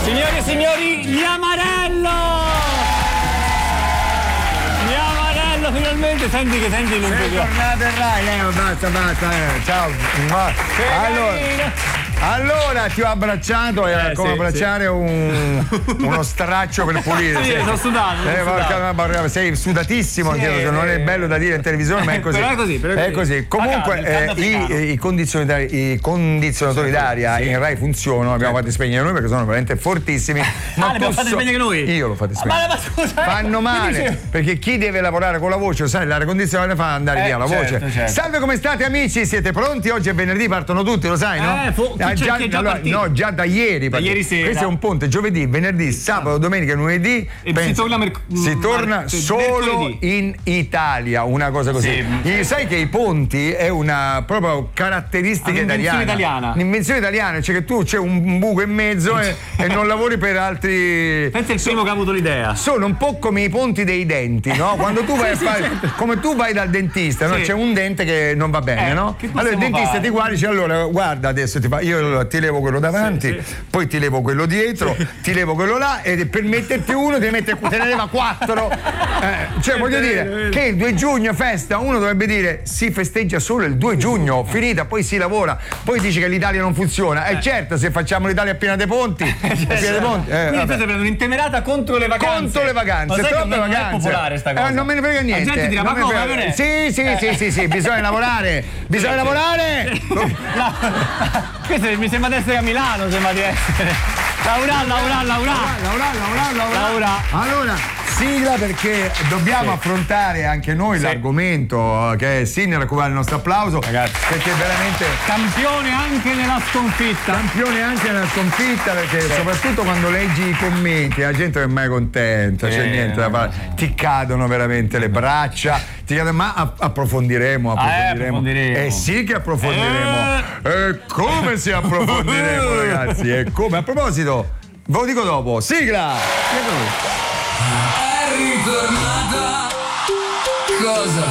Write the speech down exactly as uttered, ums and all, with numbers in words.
Signori e signori, gli Amarello! Gli Amarello finalmente, senti che senti non sei tornato in Rai, Leo, basta, basta, eh. Ciao. Allora, allora ti ho abbracciato, era eh, come sì, abbracciare sì. Un, uno straccio per pulire. Sì, sono sudato. Eh, porca, sei sudatissimo, sì, anche, eh, non è bello da dire in televisione, ma è così. Però è così, però è così. È così. Comunque eh, i, i, condizionatori, i condizionatori d'aria sì. in Rai funzionano, abbiamo fatti spegnere noi perché sono veramente fortissimi. Ma ah, li abbiamo fatti spegnere noi? Io l'ho fatti spegnere. Ma, ma scusa, fanno male, perché chi deve lavorare con la voce, sai, l'aria condizionata fa andare eh, via la certo, voce. Certo. Salve, come state amici? Siete pronti? Oggi è venerdì, partono tutti, lo sai, no? Eh, fu- ah, già, già allora, no, già da ieri. Da ieri sera. Questo è un ponte, giovedì, venerdì, sabato, domenica, lunedì. E penso, si torna, merc- si torna mar- solo mercoledì. in Italia, una cosa così. Sì. Sai che i ponti è una proprio caratteristica Un'invenzione italiana. italiana. Un'invenzione italiana, cioè che tu c'è un buco in mezzo e, e non lavori per altri. Pensa il primo che ha avuto l'idea. Sono un po' come i ponti dei denti, no? Quando tu vai sì, a fare. Sì, certo. Come tu vai dal dentista, no? Sì. C'è un dente che non va bene, eh, no? Allora il dentista fare? ti guarda e dice: allora, guarda, adesso ti fa. Io ti levo quello davanti, sì, sì. poi ti levo quello dietro, sì. ti levo quello là, e per metterti uno te ne, mette, te ne leva quattro. Eh, cioè, voglio dire che il due giugno festa, uno dovrebbe dire si festeggia solo il due giugno, finita, poi si lavora, poi dice che l'Italia non funziona. E eh. certo, se facciamo l'Italia piena dei ponti, piena dei ponti. Eh, quindi state prendendo un'intemerata contro le vacanze. Contro le vacanze, ma troppe non vacanze. Non è popolare sta cosa. Eh, non me ne frega niente. La gente dirà, ma come, non è? Sì, sì, sì, sì, sì, bisogna lavorare, bisogna lavorare. La... Questo mi sembra di essere a Milano, sembra di essere. Laura, Laura, Laura. Laura, Laura, Laura. Laura. Allora, sigla, perché dobbiamo sì. affrontare anche noi sì. l'argomento che è Sinner, a cui va il nostro applauso. Ragazzi, perché veramente campione anche nella sconfitta. Campione anche nella sconfitta, perché sì. soprattutto quando leggi i commenti la gente non è mai contenta, sì, c'è niente da fare. Ti cadono veramente le braccia, ti cadono, ma approfondiremo, approfondiremo. Eh, approfondiremo. Eh sì che approfondiremo. E eh, come si approfondiremo, ragazzi? E come? A proposito, ve lo dico dopo. Sigla! È ritornata cosa?